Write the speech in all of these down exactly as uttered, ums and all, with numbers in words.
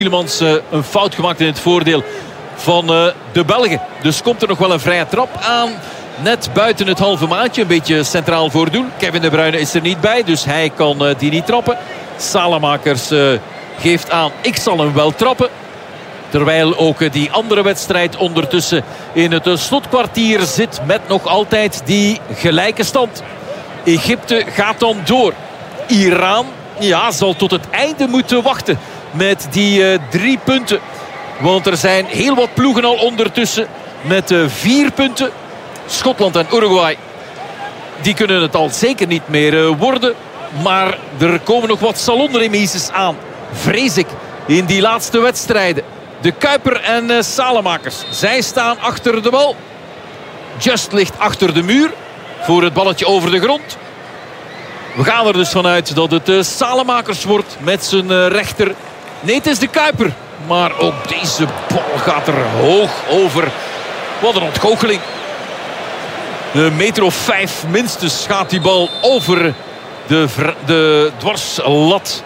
Tielemans uh, een fout gemaakt in het voordeel van uh, de Belgen. Dus komt er nog wel een vrije trap aan. Net buiten het halve maatje. Een beetje centraal voor doel. Kevin De Bruyne is er niet bij. Dus hij kan uh, die niet trappen. Salamakers uh, geeft aan. Ik zal hem wel trappen. Terwijl ook uh, die andere wedstrijd ondertussen in het uh, slotkwartier zit. Met nog altijd die gelijke stand. Egypte gaat dan door. Iran ja, zal tot het einde moeten wachten. Met die uh, drie punten. Want er zijn heel wat ploegen al ondertussen. Met uh, vier punten. Schotland en Uruguay. Die kunnen het al zeker niet meer uh, worden. Maar er komen nog wat salonremises aan. Vrees ik. In die laatste wedstrijden. De Kuiper en uh, Salamakers. Zij staan achter de bal. Just ligt achter de muur. Voor het balletje over de grond. We gaan er dus vanuit dat het uh, Salamakers wordt. Met zijn uh, rechter. Nee, het is de Kuiper. Maar ook deze bal gaat er hoog over. Wat een ontgoocheling. Een meter of vijf minstens gaat die bal over de, de dwarslat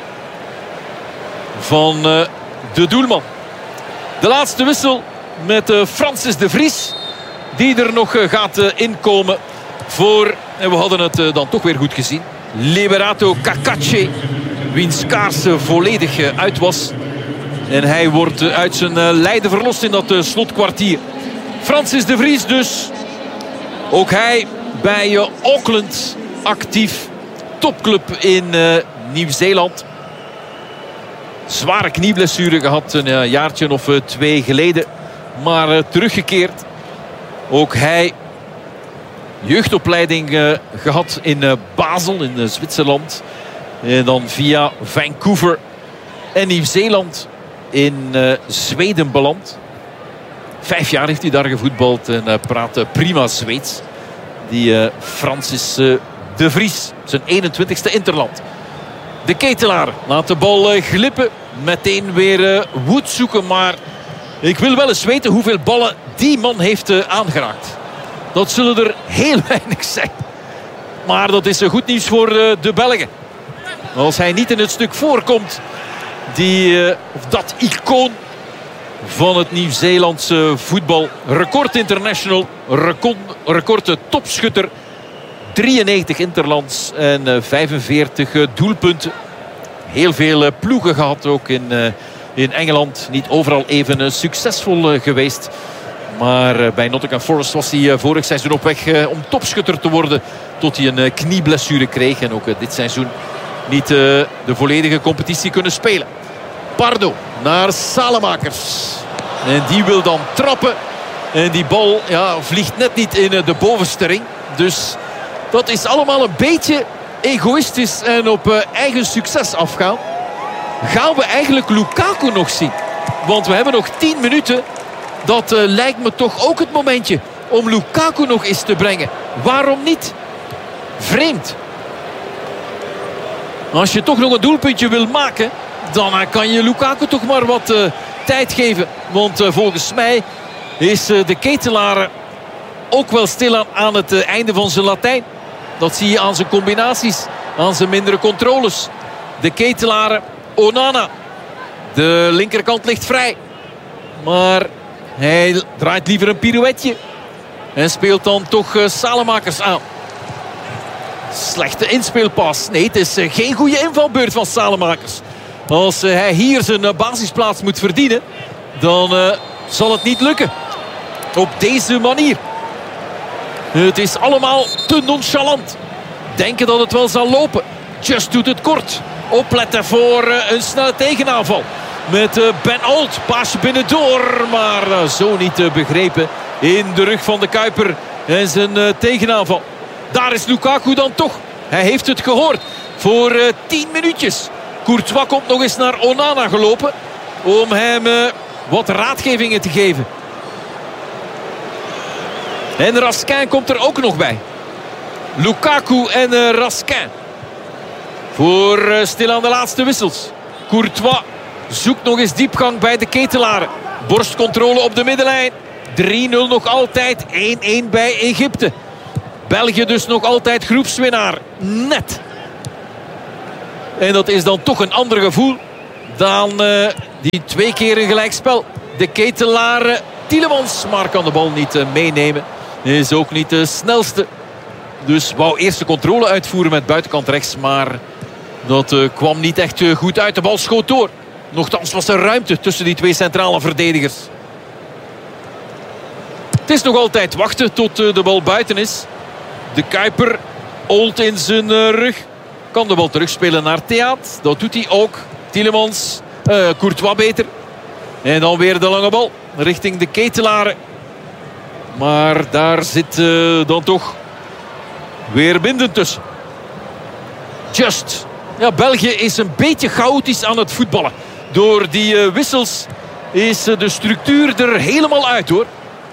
van uh, de doelman. De laatste wissel met uh, Francis de Vries. Die er nog uh, gaat uh, inkomen voor, en we hadden het uh, dan toch weer goed gezien, Liberato Cacace. Wiens kaars uh, volledig uh, uit was. En hij wordt uh, uit zijn uh, lijden verlost in dat uh, slotkwartier. Francis de Vries dus. Ook hij bij uh, Auckland actief. Topclub in uh, Nieuw-Zeeland. Zware knieblessure gehad een uh, jaartje of uh, twee geleden. Maar uh, teruggekeerd. Ook hij jeugdopleiding uh, gehad in uh, Basel in uh, Zwitserland. En dan via Vancouver en Nieuw-Zeeland in uh, Zweden beland. Vijf jaar heeft hij daar gevoetbald en uh, praat uh, prima Zweeds. Die uh, Francis uh, de Vries, zijn eenentwintigste interland. De Ketelaar laat de bal uh, glippen. Meteen weer uh, Wood zoeken, maar ik wil wel eens weten hoeveel ballen die man heeft uh, aangeraakt. Dat zullen er heel weinig zijn. Maar dat is uh, goed nieuws voor uh, de Belgen. Als hij niet in het stuk voorkomt, die, uh, of dat icoon van het Nieuw-Zeelandse voetbal. Record international, record, record topschutter. drieënnegentig interlands en uh, vijfenveertig uh, doelpunten. Heel veel uh, ploegen gehad ook in, uh, in Engeland. Niet overal even uh, succesvol uh, geweest. Maar uh, bij Nottingham Forest was hij uh, vorig seizoen op weg uh, om topschutter te worden. Tot hij een uh, knieblessure kreeg. En ook uh, dit seizoen niet uh, de volledige competitie kunnen spelen. Pardo naar Salamakers. En die wil dan trappen. En die bal ja, vliegt net niet in uh, de bovenste ring. Dus dat is allemaal een beetje egoïstisch en op uh, eigen succes afgaan. Gaan we eigenlijk Lukaku nog zien? Want we hebben nog tien minuten. Dat uh, lijkt me toch ook het momentje om Lukaku nog eens te brengen. Waarom niet? Vreemd. Als je toch nog een doelpuntje wil maken, dan uh, kan je Lukaku toch maar wat uh, tijd geven. Want uh, volgens mij is uh, de Ketelaar ook wel stilaan aan het uh, einde van zijn Latijn. Dat zie je aan zijn combinaties, aan zijn mindere controles. De Ketelaar, Onana. De linkerkant ligt vrij. Maar hij draait liever een pirouetje. En speelt dan toch uh, Salamakers aan. Slechte inspeelpas. Nee, het is uh, geen goede invalbeurt van Salamakers. Als uh, hij hier zijn uh, basisplaats moet verdienen, dan uh, zal het niet lukken. Op deze manier. Het is allemaal te nonchalant. Denken dat het wel zal lopen. Just doet het kort. Opletten voor uh, een snelle tegenaanval. Met uh, Ben Olt. Paasje binnendoor. Maar uh, zo niet uh, begrepen. In de rug van de Kuiper. En zijn uh, tegenaanval. Daar is Lukaku dan toch. Hij heeft het gehoord. Voor uh, tien minuutjes. Courtois komt nog eens naar Onana gelopen. Om hem uh, wat raadgevingen te geven. En Raskin komt er ook nog bij. Lukaku en uh, Raskin. Voor uh, stilaan de laatste wissels. Courtois zoekt nog eens diepgang bij de Ketelaren. Borstcontrole op de middenlijn. drie nul nog altijd. één-één bij Egypte. België dus nog altijd groepswinnaar. Net. En dat is dan toch een ander gevoel dan uh, die twee keer een gelijkspel. De Ketelaar, Tielemans, maar kan de bal niet meenemen. Is ook niet de snelste. Dus wou eerst de controle uitvoeren met buitenkant rechts. Maar dat uh, kwam niet echt uh, goed uit. De bal schoot door. Nochtans was er ruimte tussen die twee centrale verdedigers. Het is nog altijd wachten tot uh, de bal buiten is. De Kuiper olt in zijn uh, rug. Kan de bal terugspelen naar Theaat. Dat doet hij ook. Tielemans, uh, Courtois beter. En dan weer de lange bal richting de Ketelaren. Maar daar zit uh, dan toch weer Binden tussen. Just. Ja, België is een beetje chaotisch aan het voetballen. Door die uh, wissels is uh, de structuur er helemaal uit, hoor.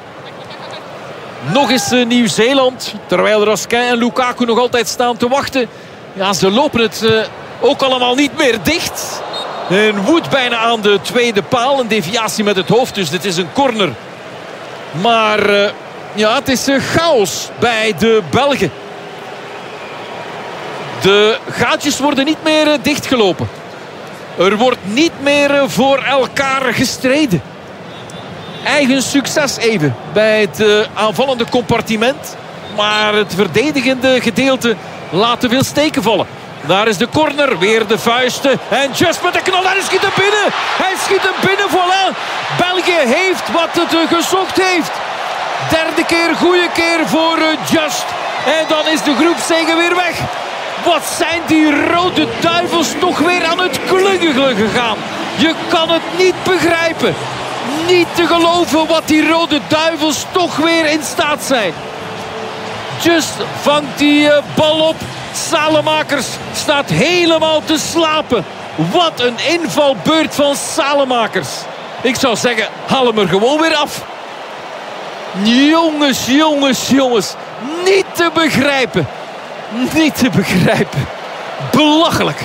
Nog eens uh, Nieuw-Zeeland. Terwijl Raskin en Lukaku nog altijd staan te wachten. Ja, ze lopen het uh, ook allemaal niet meer dicht. En Wood bijna aan de tweede paal. Een deviatie met het hoofd, dus dit is een corner. Maar uh, ja, het is uh, chaos bij de Belgen. De gaatjes worden niet meer uh, dichtgelopen. Er wordt niet meer uh, voor elkaar gestreden. Eigen succes even bij het uh, aanvallende compartiment. Maar het verdedigende gedeelte laat te veel steken vallen. Daar is de corner, weer de vuisten. En Just met de knal, hij schiet hem binnen. Hij schiet hem binnen, voilà. België heeft wat het uh, gezocht heeft. Derde keer, goede keer voor uh, Just. En dan is de groepszege weer weg. Wat zijn die rode duivels toch weer aan het klungelen gegaan. Je kan het niet begrijpen. Niet te geloven wat die rode duivels toch weer in staat zijn. Just vangt die uh, bal op. Salemakers staat helemaal te slapen. Wat een invalbeurt van Salemakers. Ik zou zeggen, haal hem er gewoon weer af. Jongens, jongens, jongens. Niet te begrijpen. Niet te begrijpen. Belachelijk.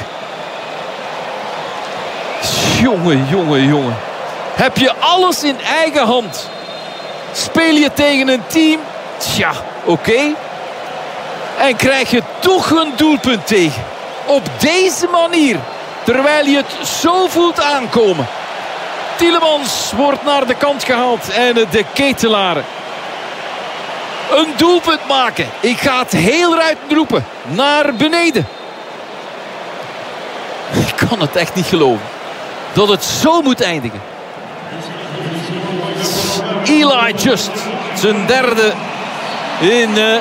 Jongen, jongen, jongen. Heb je alles in eigen hand? Speel je tegen een team? Tja, oké. Okay. En krijg je toch een doelpunt tegen. Op deze manier. Terwijl je het zo voelt aankomen. Tielemans wordt naar de kant gehaald. En de Ketelaren. Een doelpunt maken. Ik ga het heel ruitend roepen. Naar beneden. Ik kan het echt niet geloven. Dat het zo moet eindigen. Eli Just. Zijn derde in uh,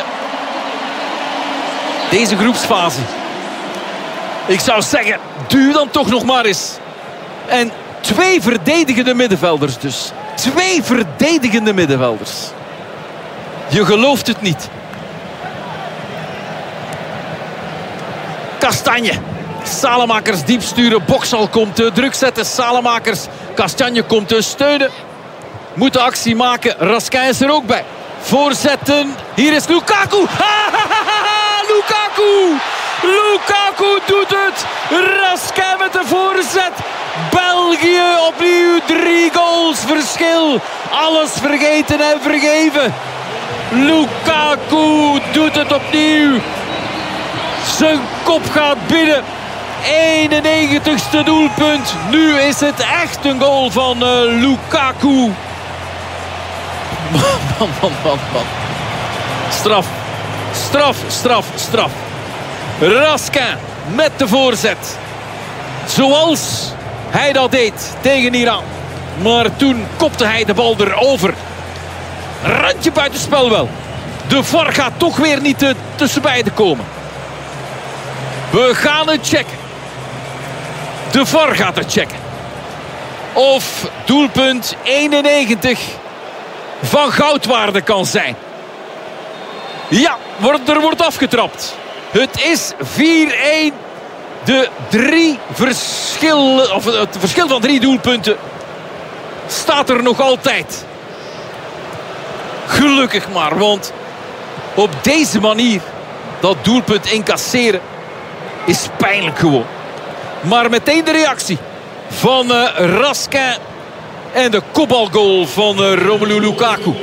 deze groepsfase. Ik zou zeggen, duw dan toch nog maar eens. En twee verdedigende middenvelders dus. Twee verdedigende middenvelders. Je gelooft het niet. Kastanje. Salemakers diep sturen. Boksal komt te druk zetten. Salemakers. Kastanje komt te steunen. Moet de actie maken. Raskin is er ook bij. Voorzetten. Hier is Lukaku. Lukaku. Lukaku doet het. Raskin met de voorzet. België opnieuw drie goals verschil. Alles vergeten en vergeven. Lukaku doet het opnieuw. Zijn kop gaat binnen. eenennegentigste doelpunt. Nu is het echt een goal van uh, Lukaku. Man, man, man, man. Straf. Straf, straf, straf. Raskin met de voorzet. Zoals hij dat deed tegen Iran. Maar toen kopte hij de bal erover. Randje buitenspel wel. De V A R gaat toch weer niet uh, tussen beiden komen. We gaan het checken. De V A R gaat het checken. Of doelpunt eenennegentig van goudwaarde kan zijn. Ja, er wordt afgetrapt. Het is vier-een. De drie verschil, of het verschil van drie doelpunten staat er nog altijd. Gelukkig maar, want op deze manier dat doelpunt incasseren is pijnlijk gewoon. Maar meteen de reactie van uh, Raskin en de kopbalgoal van uh, Romelu Lukaku.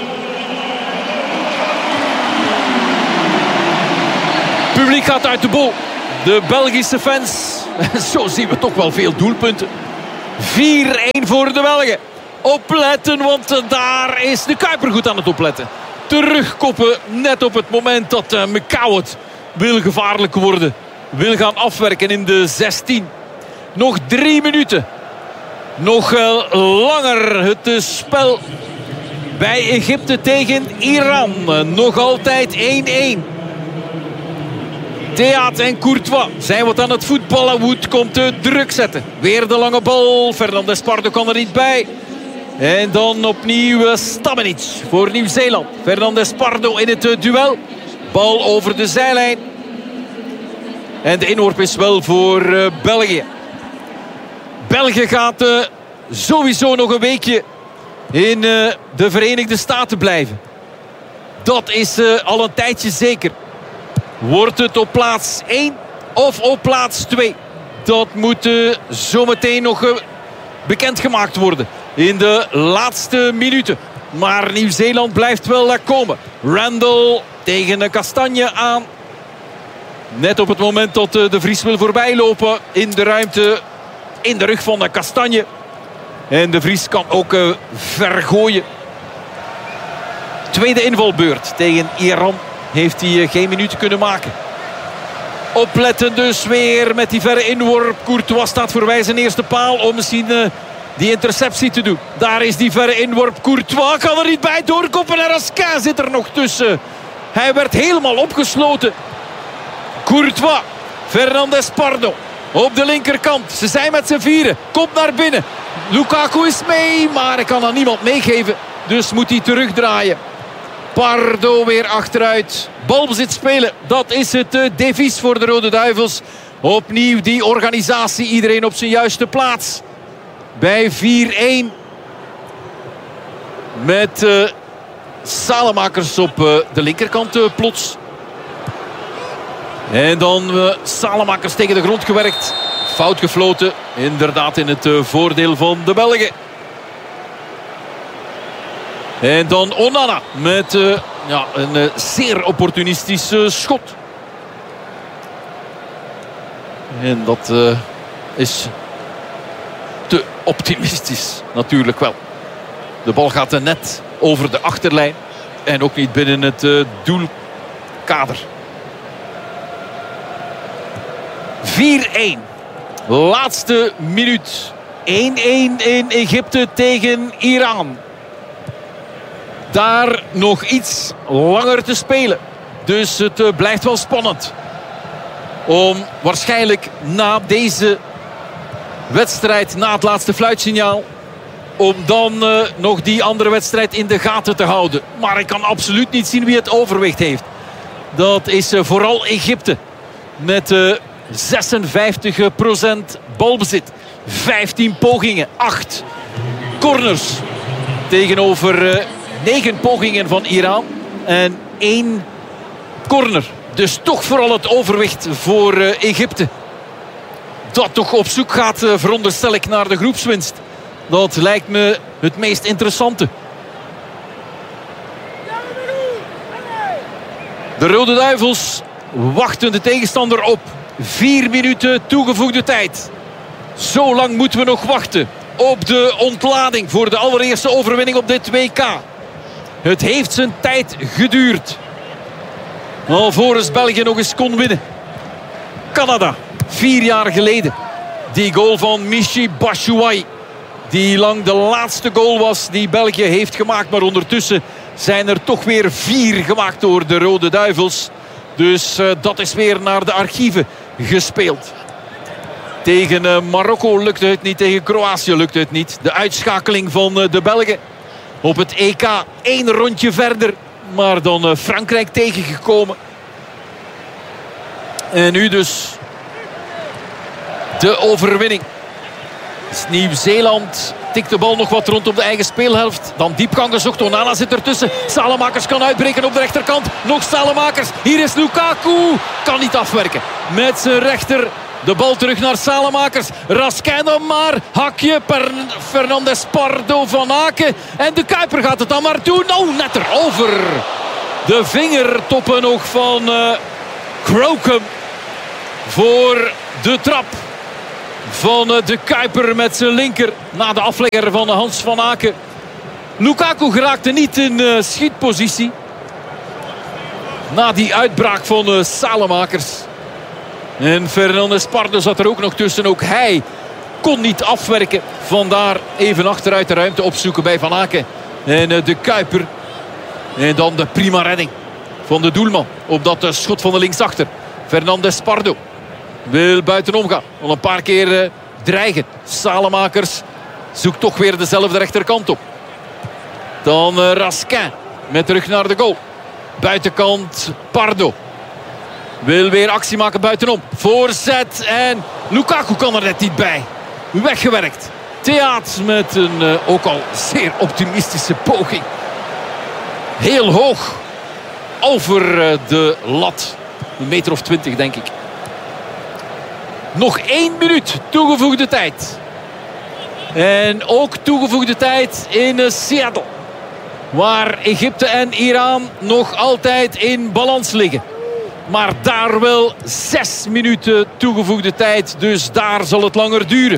Publiek gaat uit de bol. De Belgische fans. Zo zien we toch wel veel doelpunten. vier-één voor de Belgen. Opletten, want daar is de Kuiper goed aan het opletten. Terugkoppen net op het moment dat uh, McCowett wil gevaarlijk worden. Wil gaan afwerken in de zestien. Nog drie minuten. Nog uh, langer het uh, spel bij Egypte tegen Iran. Uh, nog altijd één-één. Theat en Courtois zijn wat aan het voetballen. Wood komt te druk zetten. Weer de lange bal. Fernandes Pardo kan er niet bij. En dan opnieuw Stamenic voor Nieuw-Zeeland. Fernandes Pardo in het duel. Bal over de zijlijn. En de inworp is wel voor uh, België. België gaat uh, sowieso nog een weekje in uh, de Verenigde Staten blijven. Dat is uh, al een tijdje zeker. Wordt het op plaats één of op plaats twee? Dat moet uh, zometeen nog uh, bekendgemaakt worden. In de laatste minuten. Maar Nieuw-Zeeland blijft wel uh, komen. Randall tegen uh, Kastanje aan. Net op het moment dat uh, de Vries wil voorbijlopen. In de ruimte. In de rug van uh, Kastanje. En de Vries kan ook uh, vergooien. Tweede invalbeurt tegen Iran. Heeft hij uh, geen minuten kunnen maken. Opletten dus weer met die verre inworp. Courtois staat voorbij zijn eerste paal om misschien uh, die interceptie te doen. Daar is die verre inworp. Courtois kan er niet bij doorkoppen. En Raskin zit er nog tussen. Hij werd helemaal opgesloten. Courtois. Fernandes Pardo. Op de linkerkant. Ze zijn met z'n vieren. Komt naar binnen. Lukaku is mee. Maar hij kan aan niemand meegeven. Dus moet hij terugdraaien. Pardo weer achteruit. Balbezit spelen. Dat is het uh, devies voor de Rode Duivels. Opnieuw die organisatie. Iedereen op zijn juiste plaats. Bij vier-één. Met uh, Salemakers op uh, de linkerkant uh, plots. En dan uh, Salemakers tegen de grond gewerkt. Fout gefloten. Inderdaad in het uh, voordeel van de Belgen. En dan Onana met uh, ja, een uh, zeer opportunistisch uh, schot. En dat uh, is te optimistisch natuurlijk wel. De bal gaat er net over de achterlijn. En ook niet binnen het uh, doelkader. vier-één. Laatste minuut. één-één in Egypte tegen Iran. Daar nog iets langer te spelen. Dus het uh, blijft wel spannend. Om waarschijnlijk na deze wedstrijd, na het laatste fluitsignaal, om dan uh, nog die andere wedstrijd in de gaten te houden. Maar ik kan absoluut niet zien wie het overwicht heeft. Dat is uh, vooral Egypte. Met uh, zesenvijftig procent balbezit. vijftien pogingen. acht corners. Tegenover uh, negen pogingen van Iran. En één corner. Dus toch vooral het overwicht voor uh, Egypte. Dat toch op zoek gaat, uh, veronderstel ik, naar de groepswinst. Dat lijkt me het meest interessante. De Rode Duivels wachten de tegenstander op. Vier minuten toegevoegde tijd. Zo lang moeten we nog wachten op de ontlading voor de allereerste overwinning op dit W K. Het heeft zijn tijd geduurd. Alvorens België nog eens kon winnen. Canada, vier jaar geleden. Die goal van Michy Batshuayi. Die lang de laatste goal was die België heeft gemaakt. Maar ondertussen zijn er toch weer vier gemaakt door de Rode Duivels. Dus uh, dat is weer naar de archieven gespeeld. Tegen uh, Marokko lukte het niet. Tegen Kroatië lukte het niet. De uitschakeling van uh, de Belgen op het E K. Eén rondje verder. Maar dan uh, Frankrijk tegengekomen. En nu dus de overwinning. Nieuw-Zeeland tikt de bal nog wat rond op de eigen speelhelft. Dan diepgang gezocht. Onana zit ertussen. Salemakers kan uitbreken op de rechterkant. Nog Salemakers. Hier is Lukaku. Kan niet afwerken. Met zijn rechter. De bal terug naar Salemakers. Raskin dan maar. Hakje. Per Fernandes Pardo van Aken. En de Kuiper gaat het dan maar doen. Oh, net erover. De vingertoppen nog van uh, Crocombe. Voor de trap. van de Kuiper met zijn linker. Na de aflegger van Hans van Aken. Lukaku geraakte niet in uh, schietpositie. Na die uitbraak van uh, Salemakers. En Fernandes Pardo zat er ook nog tussen. Ook hij kon niet afwerken. Vandaar even achteruit de ruimte opzoeken bij Van Aken. En uh, de Kuiper. En dan de prima redding van de doelman. Op dat uh, schot van de linksachter. Fernandes Pardo. Wil buitenom gaan. Al een paar keer uh, dreigen. Salemakers zoekt toch weer dezelfde rechterkant op. Dan uh, Raskin. Met terug naar de goal. Buitenkant Pardo. Wil weer actie maken buitenom. Voorzet en Lukaku kan er net niet bij. Weggewerkt. Theaat met een uh, ook al zeer optimistische poging. Heel hoog. Over uh, de lat. Een meter of twintig denk ik. Nog één minuut toegevoegde tijd. En ook toegevoegde tijd in uh, Seattle. Waar Egypte en Iran nog altijd in balans liggen. Maar daar wel zes minuten toegevoegde tijd. Dus daar zal het langer duren.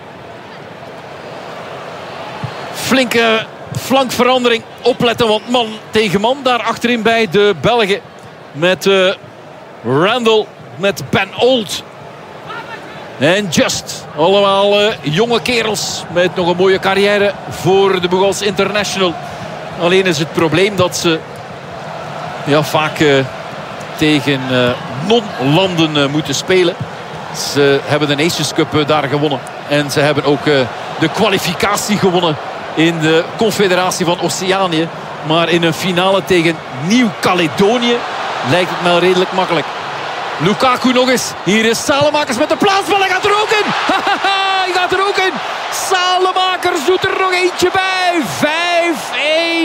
Flinke flankverandering. Opletten, want man tegen man. Daar achterin bij de Belgen. Met uh, Randall. Met Ben Old. En Just. Allemaal uh, jonge kerels. Met nog een mooie carrière voor de Bugals International. Alleen is het probleem dat ze ja, vaak uh, tegen uh, non-landen uh, moeten spelen. Ze hebben de Nations Cup uh, daar gewonnen. En ze hebben ook uh, de kwalificatie gewonnen in de Confederatie van Oceanië. Maar in een finale tegen Nieuw-Caledonië lijkt het wel redelijk makkelijk. Lukaku nog eens. Hier is Salemakers met de plaatsbal. Hij gaat er ook in. Hij gaat er ook in. Salemakers doet er nog eentje bij. vijf-één.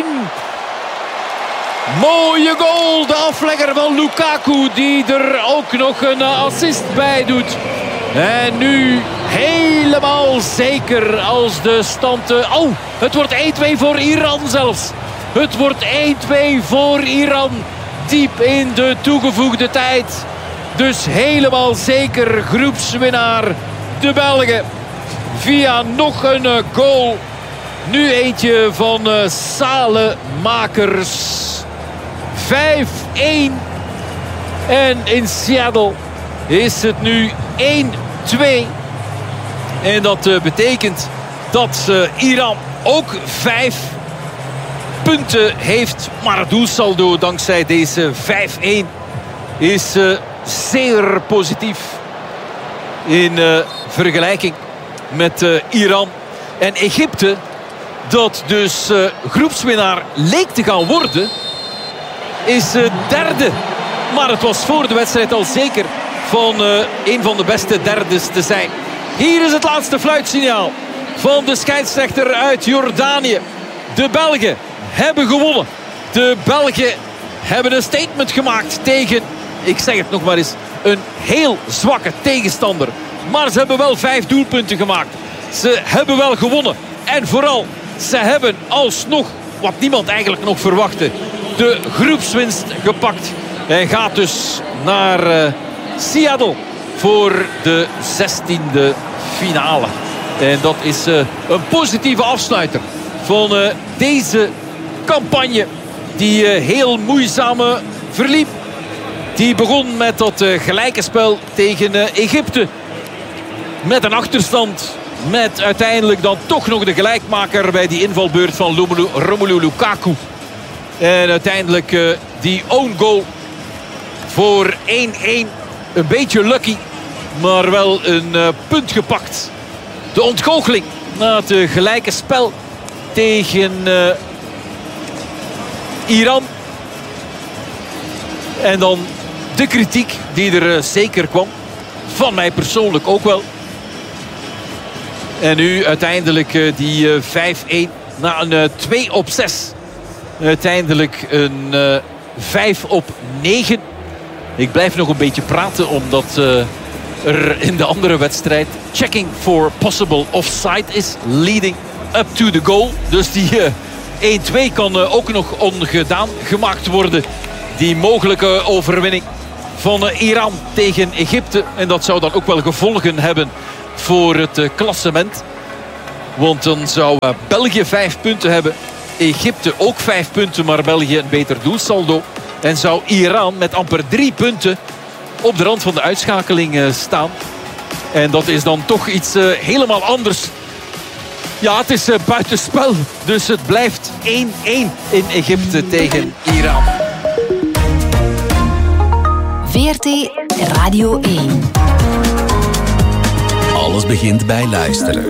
Mooie goal. De aflegger van Lukaku. Die er ook nog een assist bij doet. En nu helemaal zeker als de stand... Oh, het wordt één-twee voor Iran zelfs. Het wordt één-twee voor Iran. Diep in de toegevoegde tijd. Dus helemaal zeker groepswinnaar de Belgen. Via nog een goal. Nu eentje van Salemakers. vijf-één. En in Seattle is het nu één-twee. En dat betekent dat Iran ook vijf punten heeft. Maar het doelsaldo dankzij deze vijf-één is zeer positief. In uh, vergelijking met uh, Iran en Egypte. Dat dus uh, groepswinnaar leek te gaan worden. Is uh, derde. Maar het was voor de wedstrijd al zeker van uh, een van de beste derdes te zijn. Hier is het laatste fluitsignaal van de scheidsrechter uit Jordanië. De Belgen hebben gewonnen. De Belgen hebben een statement gemaakt tegen, ik zeg het nog maar eens, een heel zwakke tegenstander. Maar ze hebben wel vijf doelpunten gemaakt. Ze hebben wel gewonnen. En vooral, ze hebben alsnog, wat niemand eigenlijk nog verwachtte, de groepswinst gepakt. Hij gaat dus naar uh, Seattle voor de zestiende finale. En dat is uh, een positieve afsluiter van uh, deze campagne. Die uh, heel moeizaam uh, verliep. Die begon met dat uh, gelijke spel tegen uh, Egypte. Met een achterstand. Met uiteindelijk dan toch nog de gelijkmaker bij die invalbeurt van Romelu, Romelu Lukaku. En uiteindelijk uh, die own goal voor één-één. Een beetje lucky. Maar wel een uh, punt gepakt. De ontgoocheling na het uh, gelijke spel tegen uh, Iran. En dan de kritiek die er uh, zeker kwam. Van mij persoonlijk ook wel. En nu uiteindelijk uh, die uh, vijf-één na een uh, twee op zes. Uiteindelijk een uh, vijf op negen. Ik blijf nog een beetje praten omdat uh, er in de andere wedstrijd checking for possible offside is. Leading up to the goal. Dus die uh, één-twee kan uh, ook nog ongedaan gemaakt worden. Die mogelijke overwinning van uh, Iran tegen Egypte. En dat zou dan ook wel gevolgen hebben voor het uh, klassement. Want dan zou uh, België vijf punten hebben. Egypte ook vijf punten, maar België een beter doelsaldo. En zou Iran met amper drie punten op de rand van de uitschakeling uh, staan. En dat is dan toch iets uh, helemaal anders. Ja, het is uh, buitenspel. Dus het blijft één-één in Egypte tegen Iran. V R T Radio één. Alles begint bij luisteren.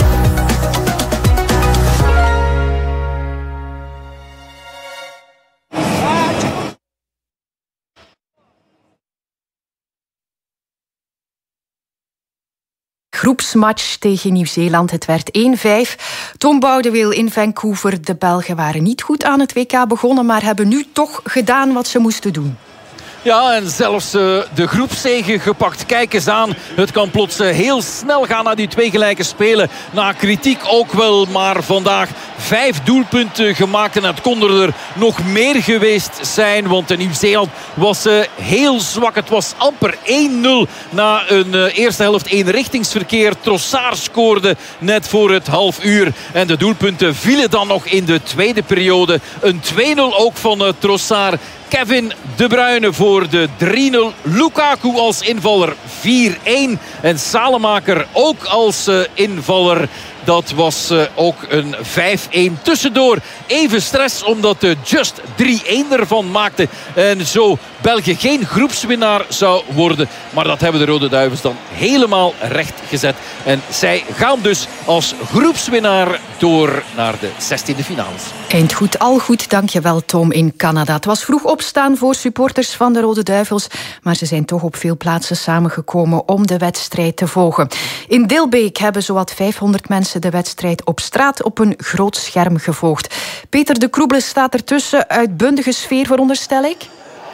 Groepsmatch tegen Nieuw-Zeeland. Het werd één vijf. Tom Boudewil in Vancouver. De Belgen waren niet goed aan het W K begonnen, maar hebben nu toch gedaan wat ze moesten doen. Ja, en zelfs uh, de groepszege gepakt. Kijk eens aan. Het kan plots uh, heel snel gaan naar die twee gelijke spelen. Na kritiek ook wel, maar vandaag vijf doelpunten gemaakt. En het kon er nog meer geweest zijn. Want de Nieuw-Zeeland was uh, heel zwak. Het was amper één nul na een uh, eerste helft eenrichtingsverkeer. Trossard scoorde net voor het half uur. En de doelpunten vielen dan nog in de tweede periode. Een twee nul ook van uh, Trossard. Kevin De Bruyne voor de drie nul. Lukaku als invaller vier-één. En Salemaker ook als uh, invaller. Dat was uh, ook een vijf-één. Tussendoor even stress omdat de Just drie-één ervan maakte. En zo België geen groepswinnaar zou worden. Maar dat hebben de Rode Duivels dan helemaal recht gezet. En zij gaan dus als groepswinnaar door naar de zestiende finales. Eind goed, al goed. Dankjewel Tom in Canada. Het was vroeg opstaan voor supporters van de Rode Duivels. Maar ze zijn toch op veel plaatsen samengekomen om de wedstrijd te volgen. In Dilbeek hebben zowat vijfhonderd mensen de wedstrijd op straat op een groot scherm gevolgd. Peter de Kroebele staat ertussen. Uitbundige sfeer, veronderstel ik?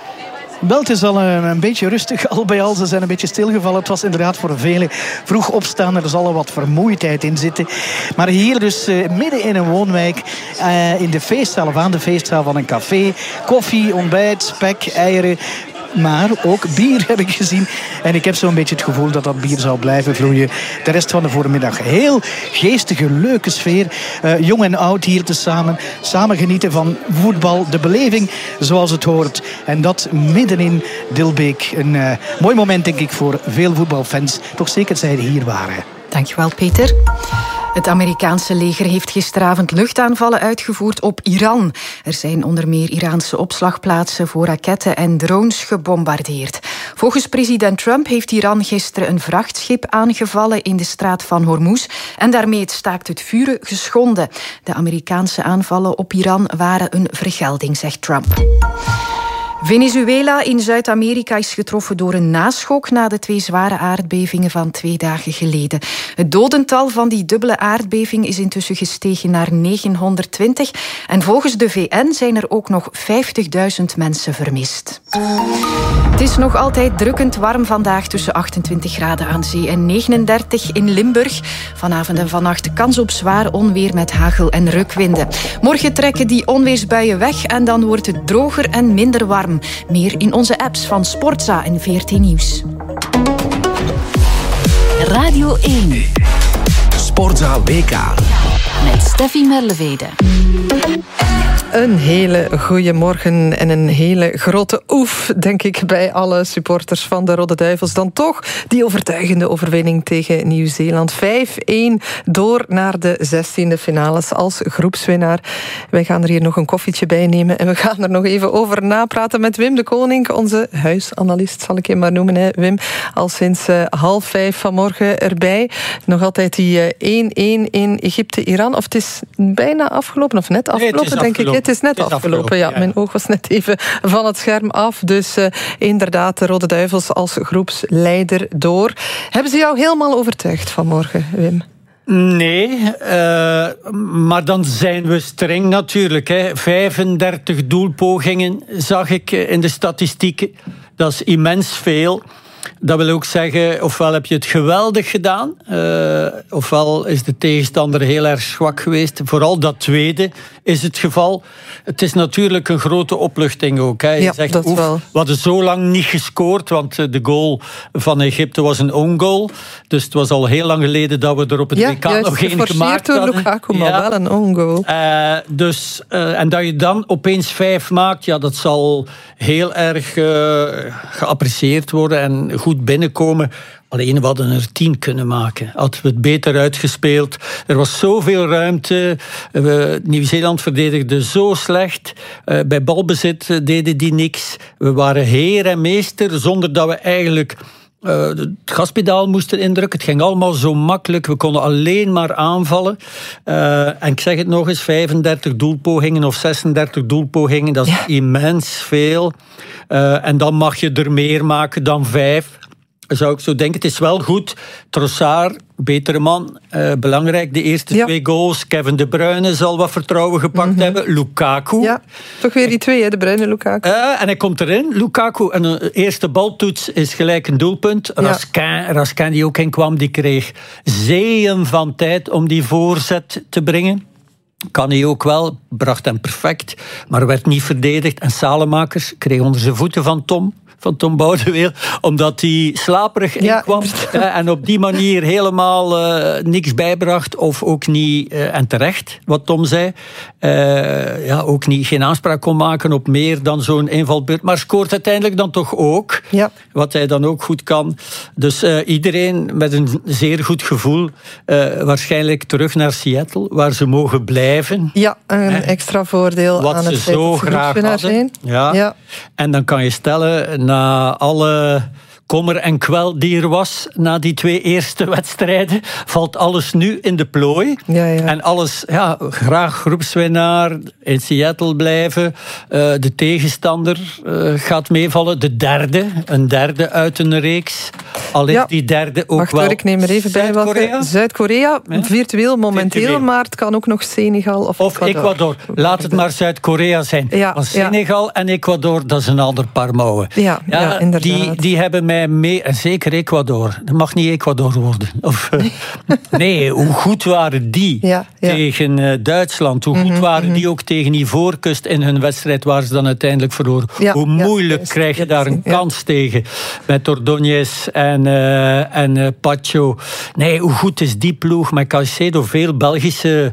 Wel, het is al een, een beetje rustig al bij al. Ze zijn een beetje stilgevallen. Het was inderdaad voor velen vroeg opstaan. Er zal al wat vermoeidheid in zitten. Maar hier dus uh, midden in een woonwijk, uh, in de feestzaal of aan de feestzaal van een café. Koffie, ontbijt, spek, eieren. Maar ook bier heb ik gezien. En ik heb zo'n beetje het gevoel dat dat bier zal blijven vloeien de rest van de voormiddag. Heel geestige, leuke sfeer. Uh, jong en oud hier tezamen. Samen genieten van voetbal. De beleving zoals het hoort. En dat midden in Dilbeek. Een uh, mooi moment denk ik voor veel voetbalfans. Toch zeker zij hier waren. Dankjewel Peter. Het Amerikaanse leger heeft gisteravond luchtaanvallen uitgevoerd op Iran. Er zijn onder meer Iraanse opslagplaatsen voor raketten en drones gebombardeerd. Volgens president Trump heeft Iran gisteren een vrachtschip aangevallen in de straat van Hormuz en daarmee het staakt het vuren geschonden. De Amerikaanse aanvallen op Iran waren een vergelding, zegt Trump. Venezuela in Zuid-Amerika is getroffen door een naschok na de twee zware aardbevingen van twee dagen geleden. Het dodental van die dubbele aardbeving is intussen gestegen naar negenhonderdtwintig en volgens de V N zijn er ook nog vijftigduizend mensen vermist. Het is nog altijd drukkend warm vandaag tussen achtentwintig graden aan zee en negenendertig in Limburg. Vanavond en vannacht kans op zwaar onweer met hagel en rukwinden. Morgen trekken die onweersbuien weg en dan wordt het droger en minder warm. Meer in onze apps van Sportza en V R T Nieuws. Radio één. Sportza W K. Met Steffi Merlevede. Een hele goede morgen en een hele grote oef, denk ik, bij alle supporters van de Rode Duivels. Dan toch die overtuigende overwinning tegen Nieuw-Zeeland. vijf-één door naar de zestiende finales als groepswinnaar. Wij gaan er hier nog een koffietje bij nemen en we gaan er nog even over napraten met Wim de Koning, onze huisanalist, zal ik hem maar noemen. Hè. Wim, al sinds uh, half vijf vanmorgen erbij. Nog altijd die uh, één-één in Egypte-Iran. Of het is bijna afgelopen, of net afgelopen, nee, denk afgelopen. ik. Het is net het is afgelopen, afgelopen ja. ja. Mijn oog was net even van het scherm af. Dus uh, inderdaad, de Rode Duivels als groepsleider door. Hebben ze jou helemaal overtuigd vanmorgen, Wim? Nee, uh, maar dan zijn we streng natuurlijk. Hè. vijfendertig doelpogingen zag ik in de statistieken. Dat is immens veel. Dat wil ook zeggen, ofwel heb je het geweldig gedaan, uh, ofwel is de tegenstander heel erg zwak geweest. Vooral dat tweede is het geval. Het is natuurlijk een grote opluchting ook. Hè. Je ja, zegt, dat oef, wel. we hadden zo lang niet gescoord, want de goal van Egypte was een own goal. Dus het was al heel lang geleden dat we er op het ja, W K nog geen gemaakt door hadden. Lukaku, maar ja. wel een own goal. Uh, dus, uh, en dat je dan opeens vijf maakt, ja, dat zal heel erg uh, geapprecieerd worden en goed binnenkomen. Alleen we hadden er tien kunnen maken. Hadden we het beter uitgespeeld. Er was zoveel ruimte. Uh, Nieuw-Zeeland verdedigde zo slecht. Uh, bij balbezit uh, deden die niks. We waren heer en meester zonder dat we eigenlijk Uh, het gaspedaal moesten indrukken. Het ging allemaal zo makkelijk. We konden alleen maar aanvallen. Uh, en ik zeg het nog eens, vijfendertig doelpogingen of zesendertig doelpogingen, dat is ja. immens veel. Uh, en dan mag je er meer maken dan vijf. Zou ik zo denken. Het is wel goed. Trossard, betere man. Uh, belangrijk, de eerste ja. twee goals. Kevin De Bruyne zal wat vertrouwen gepakt mm-hmm. hebben. Lukaku. Ja, toch weer die twee, hè? De Bruyne, Lukaku. Uh, en hij komt erin. Lukaku, en een eerste baltoets is gelijk een doelpunt. Ja. Raskin, Raskin die ook in kwam, die kreeg zeeën van tijd om die voorzet te brengen. Kan hij ook wel, bracht hem perfect. Maar werd niet verdedigd. En Salemakers kreeg onder zijn voeten van Tom. Van Tom Boudeweel, omdat hij slaperig ja, inkwam uh, en op die manier helemaal uh, niks bijbracht of ook niet, uh, en terecht, wat Tom zei, uh, ja, ook niet, geen aanspraak kon maken op meer dan zo'n invalbeurt, maar scoort uiteindelijk dan toch ook, ja. wat hij dan ook goed kan. Dus uh, iedereen met een zeer goed gevoel, uh, waarschijnlijk terug naar Seattle, waar ze mogen blijven. Ja, een eh, extra voordeel wat aan ze het feit zo dat ze graag hadden. Ja. Ja. En dan kan je stellen, na alle kommer en kwel die er was na die twee eerste wedstrijden, valt alles nu in de plooi. Ja, ja. En alles, ja, graag groepswinnaar, in Seattle blijven. Uh, de tegenstander uh, gaat meevallen. De derde, een derde uit een reeks. Al is ja. die derde ook Wacht, wel hoor, ik neem er even bij. Zuid-Korea. Zuid-Korea, ja? virtueel momenteel, virtueel. Maar het kan ook nog Senegal of, of Ecuador. Ecuador. Laat het maar Zuid-Korea zijn. Ja, Want Senegal ja. en Ecuador, dat is een ander paar mouwen. Ja, ja, ja, inderdaad. Die, die hebben mij mee, en zeker Ecuador. Dat mag niet Ecuador worden. Of, uh, nee, hoe goed waren die ja, ja. tegen uh, Duitsland? Hoe goed mm-hmm, waren mm-hmm. die ook tegen Ivoorkust in hun wedstrijd waar ze dan uiteindelijk verloren? Ja, hoe moeilijk ja, krijg je daar een ja. kans tegen? Met Ordóñez en, uh, en uh, Pacho. Nee, hoe goed is die ploeg? Met Caicedo, veel Belgische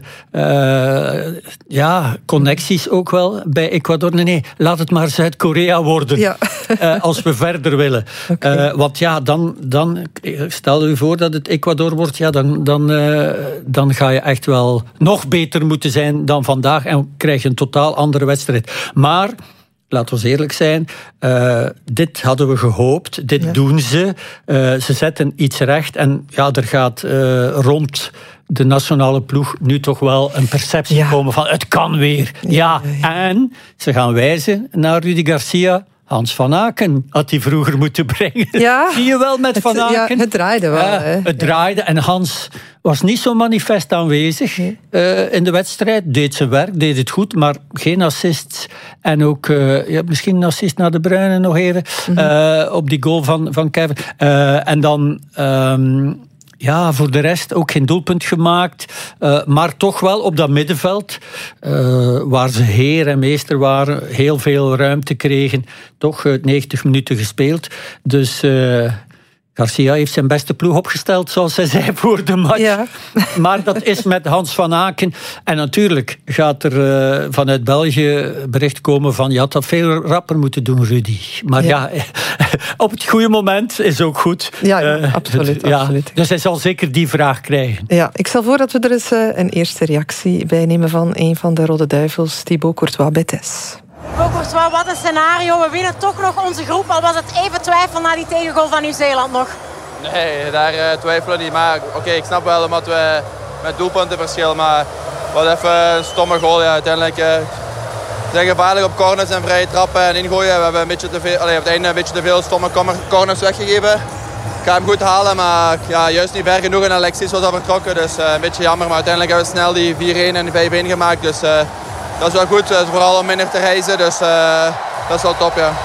uh, ja, connecties ook wel bij Ecuador. Nee, nee, laat het maar Zuid-Korea worden. Ja. uh, als we verder willen. Okay. Uh, want ja, dan, dan stel je voor dat het Ecuador wordt, ja, dan, dan, uh, dan ga je echt wel nog beter moeten zijn dan vandaag en krijg je een totaal andere wedstrijd. Maar laten we eerlijk zijn, uh, dit hadden we gehoopt, dit ja. doen ze. Uh, ze zetten iets recht en ja, er gaat uh, rond de nationale ploeg nu toch wel een perceptie ja. komen van het kan weer. Ja, ja, ja. En ze gaan wijzen naar Rudi Garcia. Hans van Aken had hij vroeger moeten brengen. Ja, zie je wel met Van Aken? Ja, het draaide wel. Ja, hè. Het draaide en Hans was niet zo manifest aanwezig nee. uh, in de wedstrijd. Deed zijn werk, deed het goed, maar geen assists. En ook uh, ja, misschien een assist naar De Bruyne nog even. Mm-hmm. Uh, op die goal van, van Kevin. Uh, en dan... Um, Ja, voor de rest ook geen doelpunt gemaakt. Uh, maar toch wel op dat middenveld, uh, waar ze heer en meester waren, heel veel ruimte kregen. Toch uh, negentig minuten gespeeld. Dus uh, Garcia heeft zijn beste ploeg opgesteld, zoals hij zei voor de match. Ja. Maar dat is met Hans van Aken. En natuurlijk gaat er uh, vanuit België bericht komen van je had dat veel rapper moeten doen, Rudy. Maar ja, ja op het goede moment is ook goed. Ja, ja uh, absoluut, ja. absoluut. Dus hij zal zeker die vraag krijgen. Ja, ik stel voor dat we er eens uh, een eerste reactie bij nemen van een van de Rode Duivels, Thibaut Courtois-Bettes. Thibaut Courtois, wat een scenario. We winnen toch nog onze groep, al was het even twijfel na die tegengoal van Nieuw-Zeeland nog. Nee, daar uh, twijfelen niet. Maar oké, okay, ik snap wel omdat we met doelpunten verschillen. Maar wat even een stomme goal. Ja, uiteindelijk uh, zijn gevaarlijk op corners en vrije trappen en ingooien. We hebben een beetje te veel, allee, op het einde een beetje te veel stomme corners weggegeven. Ik ga hem goed halen, maar ja, juist niet ver genoeg. En Alexis was al vertrokken, dus uh, een beetje jammer. Maar uiteindelijk hebben we snel die vier-een en die vijf-een gemaakt. Dus uh, dat is wel goed, uh, vooral om minder te reizen. Dus uh, dat is wel top, ja.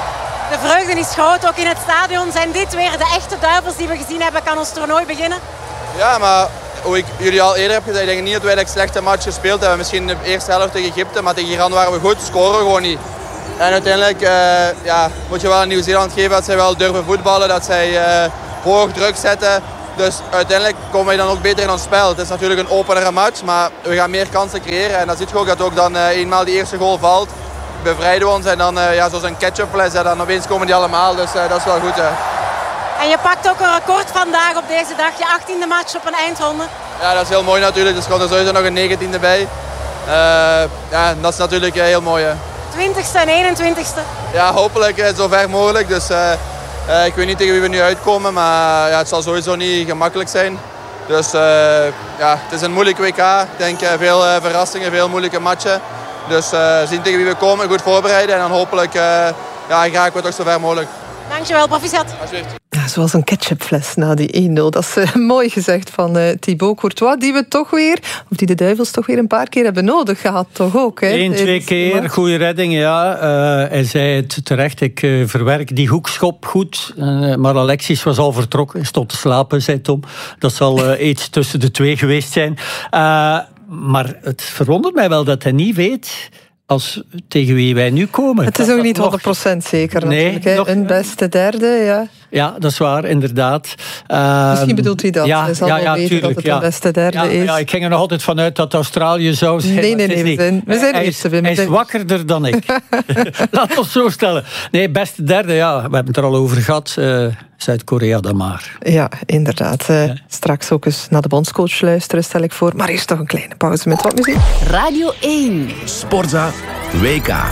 De vreugde is groot, ook in het stadion. Zijn dit weer de echte duivels die we gezien hebben? Kan ons toernooi beginnen? Ja, maar hoe ik jullie al eerder heb gezegd, ik denk niet dat wij een slechte match gespeeld hebben. Misschien de eerste helft tegen Egypte, maar tegen Iran waren we goed, scoren gewoon niet. En uiteindelijk uh, ja, moet je wel aan Nieuw-Zeeland geven dat zij wel durven voetballen, dat zij uh, hoog druk zetten. Dus uiteindelijk komen wij dan ook beter in ons spel. Het is natuurlijk een openere match, maar we gaan meer kansen creëren. En dan zie je ook dat ook dan uh, eenmaal die eerste goal valt, bevrijden we ons. En dan, uh, ja, zoals een ketchupfles, en dan opeens komen die allemaal. Dus uh, dat is wel goed. Hè. En je pakt ook een record vandaag op deze dag. Je achttiende match op een eindronde. Ja, dat is heel mooi natuurlijk. Dus er komt er sowieso nog een negentiende bij. Uh, ja, dat is natuurlijk uh, heel mooi. Hè. twintigste en eenentwintigste. Ja, hopelijk uh, zo ver mogelijk. Dus uh, uh, ik weet niet tegen wie we nu uitkomen, maar ja, het zal sowieso niet gemakkelijk zijn. Dus uh, ja, het is een moeilijk W K. Ik denk uh, veel uh, verrassingen, veel moeilijke matchen. Dus uh, zien tegen wie we komen, goed voorbereiden en dan hopelijk uh, ja, graag we toch zo ver mogelijk. Dankjewel, proficiat. Alsjeblieft. Ja, zoals een ketchupfles na die één nul. Dat is uh, mooi gezegd van uh, Thibaut Courtois, die we toch weer, of die de Duivels toch weer een paar keer hebben nodig gehad, toch ook? Hè? Eén, twee keer, goede redding, ja. Uh, hij zei het terecht, ik uh, verwerk die hoekschop goed. Uh, maar Alexis was al vertrokken, stond te slapen, zei Tom. Dat zal uh, iets tussen de twee geweest zijn. Uh, maar het verwondert mij wel dat hij niet weet als tegen wie wij nu komen. Het is ook niet honderd procent zeker natuurlijk. Nee, nog, een beste derde, ja. Ja, dat is waar, inderdaad. Uh, Misschien bedoelt hij dat. Ja, hij zal ja, wel ja, weten tuurlijk, dat het ja. een beste derde ja, is. Ja, ik ging er nog altijd vanuit dat Australië zou zijn. Nee, nee, nee. We zijn, we zijn hij eerste, is, hij is wakkerder dan ik. Laat ons zo stellen. Nee, beste derde, ja. We hebben het er al over gehad. Uh, Zuid-Korea dan maar. Ja, inderdaad. Uh, ja. Straks ook eens naar de bondscoach luisteren, stel ik voor. Maar eerst toch een kleine pauze met wat muziek. Radio één. Sportza W K.